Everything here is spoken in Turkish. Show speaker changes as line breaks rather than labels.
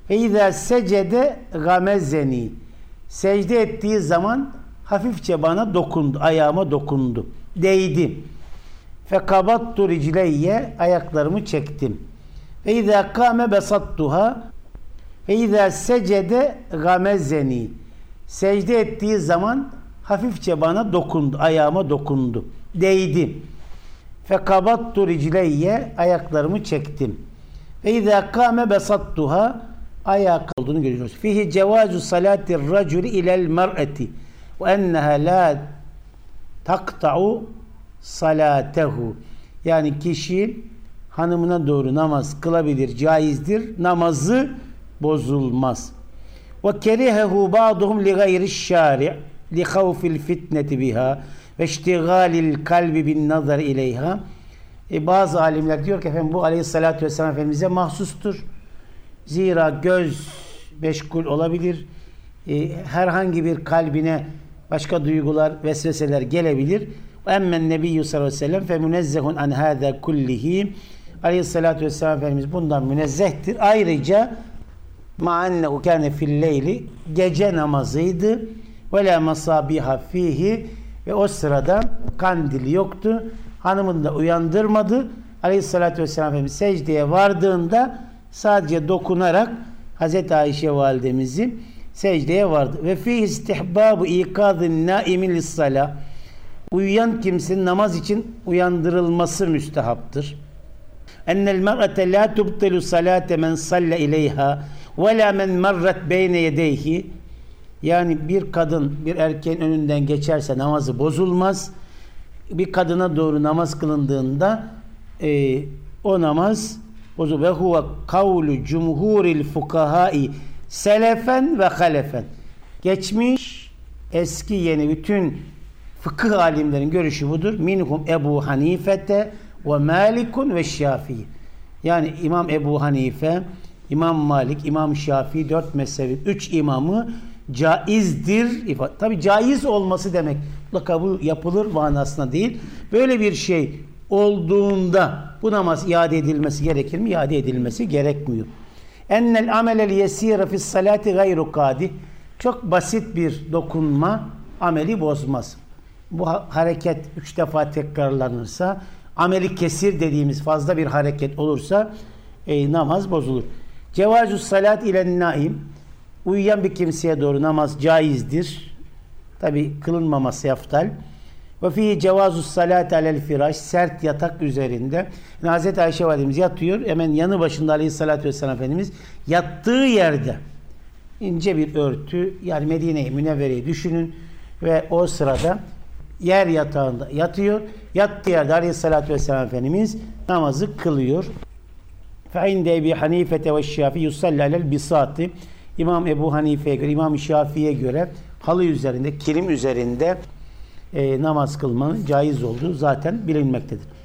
Ve izâ secede gamezeni. Secde ettiği zaman hafifçe bana dokundu, ayağıma dokundu, değdi. Fekabattu ricleyye, ayaklarımı çektim. Ve izâ kâme besattuha. Ve izâ secede gamezeni. Secde ettiği zaman hafifçe bana dokundu, ayağıma dokundu, değdi. Fekabattu ricleyye, ayaklarımı çektim. Ve izâ kâme besattuha, ayak olduğunu görüyoruz. Fihi cevazu salatir raculi ilel mer'eti ve enneha la takta'u salatehu. Yani kişi hanımına doğru namaz kılabilir, caizdir. Namazı bozulmaz. Ve kerihehu ba'duhum li gayri şari' li havfil fitneti biha ve iştigalil kalbi bin nazar ileyha. Bazı alimler diyor ki efendim bu aleyhissalatü vesselam Efendimiz'e mahsustur. Zira göz meşgul olabilir. Herhangi bir kalbine başka duygular, vesveseler gelebilir. Emmen nebiyyü sallallahu aleyhi ve sellem fe münezzehun an hâzâ kullihi. Aleyhissalatü vesselam Efendimiz bundan münezzehtir. Ayrıca ma'annehu kâne fil leyli, gece namazıydı. Ve lâ masâbiha fîhi, ve o sırada kandili yoktu. Hanımını da uyandırmadı. Aleyhissalatü vesselam Efendimiz secdeye vardığında sadece dokunarak Hazreti Ayşe validemizi secdeye vardı. Ve fi istihbabu ikazın naimin lis-salah. Uyuyan kimsenin namaz için uyandırılması müstehaptır. Ennel mer'ate la tubtilu salate men salle ileyha ve la men marrat beyne yedeyhi. Yani bir kadın bir erkeğin önünden geçerse namazı bozulmaz. Bir kadına doğru namaz kılındığında o namaz bozulur. Ve huve kavlu cumhuril fukahai selefen ve halefen. Geçmiş, eski, yeni bütün fıkıh alimlerin görüşü budur. Minhum Ebu Hanifete ve Malikun ve Şafii. Yani İmam Ebu Hanife, İmam Malik, İmam Şafii, 4 mezhebin 3 imamı caizdir. Tabi caiz olması demek mutlaka bu yapılır manasına değil. Böyle bir şey olduğunda bu namaz iade edilmesi gerekir mi? İade edilmesi gerekmiyor. Ennel amelel yesire fis salati gayru kadi. Çok basit bir dokunma ameli bozmaz. Bu hareket 3 defa tekrarlanırsa, ameli kesir dediğimiz fazla bir hareket olursa namaz bozulur. Cevazus salat ilen naim. Uyuyan bir kimseye doğru namaz caizdir. Tabi kılınmaması yaftal. Ve fihi cevazus salat alel firaş, sert yatak üzerinde. Yani Hazreti Ayşe validemiz yatıyor. Hemen yanı başında aleyhissalatü vesselam Efendimiz yattığı yerde ince bir örtü, yani Medine-i Münevvere'yi düşünün ve o sırada yer yatağında yatıyor. Yattığı yerde aleyhissalatü vesselam Efendimiz namazı kılıyor. Fe'inde Ebi Hanifete ve Şafii yusalli alel bisati. İmam Ebu Hanife'ye göre, İmam Şafii'ye göre halı üzerinde, kilim üzerinde namaz kılmanın caiz olduğu zaten bilinmektedir.